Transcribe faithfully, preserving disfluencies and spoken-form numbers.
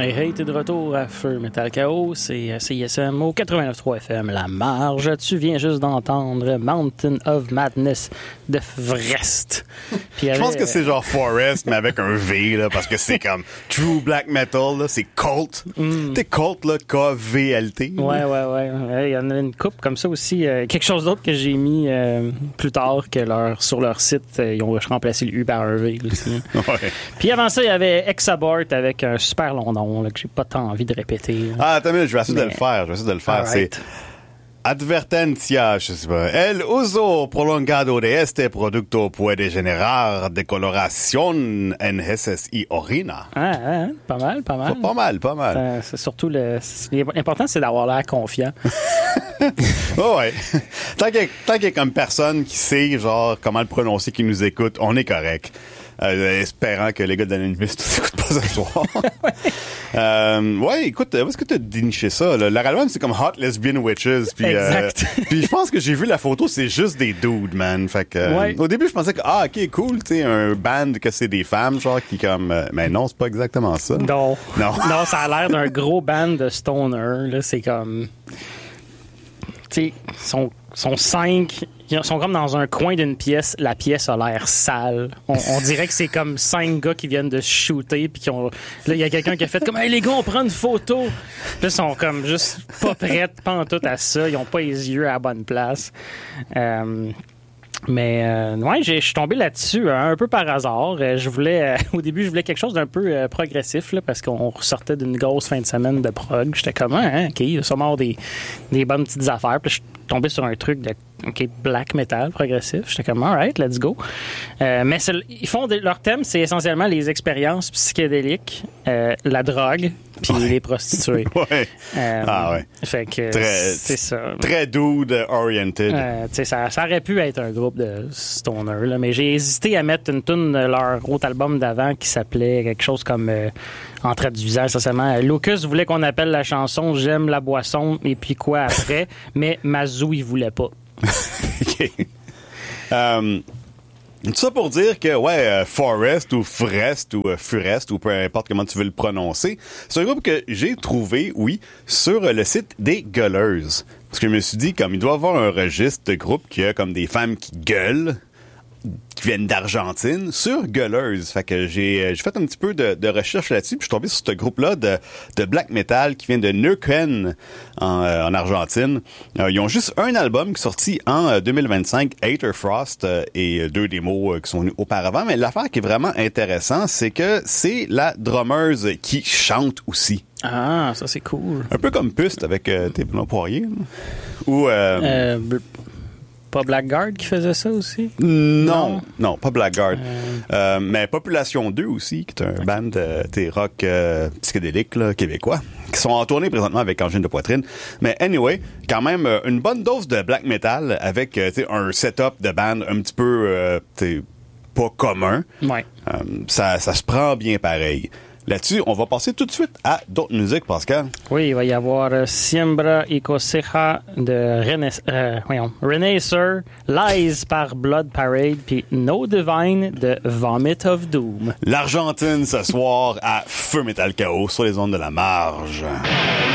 Hey, hey, t'es de retour à Feu Metal Chaos, c'est C I S M au quatre-vingt-neuf virgule trois F M, La Marge. Tu viens juste d'entendre Mountain of Madness de Vrest. Je avait... pense que c'est genre Forest, mais avec un V, là, parce que c'est comme True Black Metal, là, c'est Cult. Mm. T'es Cult, là, K V L T. Ouais, ouais, ouais. Il y en a une couple comme ça aussi. Euh, quelque chose d'autre que j'ai mis euh, plus tard que leur, sur leur site, euh, ils ont remplacé le U par un V aussi. Ouais. Puis avant ça, il y avait Exabort avec un super long nom. Là, que j'ai pas tant envie de répéter. Là. Ah, attends, mais je vais essayer mais... de le faire. Je vais essayer de le faire. Right. C'est Advertencia, je sais pas. El uso prolongado de este producto puede generar decoloración en heces y orina. Ah, ah, pas mal, pas mal. Pas, pas mal, pas mal. Euh, c'est surtout le. C'est, l'important, c'est d'avoir l'air confiant. Oh ouais. Tant qu'il, y a, tant qu'il y a comme personne qui sait, genre, comment le prononcer, qui nous écoute, on est correct. Euh, espérant que les gars de l'Anonymous ne t'écoutent pas ce soir. ouais. Euh, ouais, écoute, où est-ce que tu as déniché ça? Là? Leur album, c'est comme Hot Lesbian Witches. Puis, exact. Euh, puis je pense que j'ai vu la photo, c'est juste des dudes, man. Fait que, euh, ouais. Au début, je pensais que, ah, ok, cool, tu sais, un band que c'est des femmes, genre, qui comme... Euh, mais non, c'est pas exactement ça. Non. Non. Non, ça a l'air d'un gros band de stoner, là. C'est comme... Tu sais, sont, sont cinq... Ils sont comme dans un coin d'une pièce. La pièce a l'air sale. On, on dirait que c'est comme cinq gars qui viennent de se shooter. Puis qui ont... Là, il y a quelqu'un qui a fait comme « Hey, les gars, on prend une photo! » Puis ils sont comme juste pas prêts, pas en tout à ça. Ils ont pas les yeux à la bonne place. Euh... Mais euh, ouais, je suis tombé là-dessus hein, un peu par hasard. Euh, je voulais, euh, au début, je voulais quelque chose d'un peu euh, progressif là, parce qu'on ressortait d'une grosse fin de semaine de prog. J'étais comme, hein, ok, il y a sûrement des, des bonnes petites affaires. Puis je suis tombé sur un truc de okay, black metal progressif. J'étais comme, alright, let's go. Euh, mais ils font de, leur thème, c'est essentiellement les expériences psychédéliques, euh, la drogue, puis ouais. les prostituées. Ouais. Euh, ah ouais. Fait que très, c'est ça. Très dude oriented. Euh, tu sais, ça, ça aurait pu être un groupe de stoner, là, mais j'ai hésité à mettre une tune de leur autre album d'avant qui s'appelait quelque chose comme euh, en traduisant essentiellement. Lucas voulait qu'on appelle la chanson J'aime la boisson et puis quoi après, mais Mazou il voulait pas. OK. Um... Tout ça pour dire que, ouais, euh, Forest ou Frest ou euh, Furest ou peu importe comment tu veux le prononcer, c'est un groupe que j'ai trouvé, oui, sur euh, le site des gueuleuses. Parce que je me suis dit, comme il doit y avoir un registre de groupe qui a comme des femmes qui gueulent, qui viennent d'Argentine, sur gueuleuse. Fait que j'ai, j'ai fait un petit peu de, de recherche là-dessus, puis je suis tombé sur ce groupe-là de, de black metal qui vient de Neuquén, en, euh, en Argentine. Euh, ils ont juste un album qui est sorti en euh, deux mille vingt-cinq, Aetherfrost, euh, et deux démos euh, qui sont venus auparavant. Mais l'affaire qui est vraiment intéressante, c'est que c'est la drummeuse qui chante aussi. Ah, ça c'est cool. Un peu comme Puste avec euh, tes Benoît Poirier. Ou... Euh, euh, b- Pas Blackguard qui faisait ça aussi? Non, non, non pas Blackguard. Euh... Euh, mais Population deux aussi, qui est un band de t'es rock euh, psychédélique là, québécois, qui sont en tournée présentement avec Angine de Poitrine. Mais anyway, quand même, euh, une bonne dose de black metal avec euh, un setup de band un petit peu euh, pas commun. Ouais. Euh, ça, ça se prend bien pareil. Là-dessus, on va passer tout de suite à d'autres musiques, Pascal. Oui, il va y avoir euh, Siembra y Cosecha de René, euh, voyons, Renacer, Lies par Blood Parade, puis No Divine de Vomit of Doom. L'Argentine ce soir à Feu Metal Chaos sur les ondes de La Marge.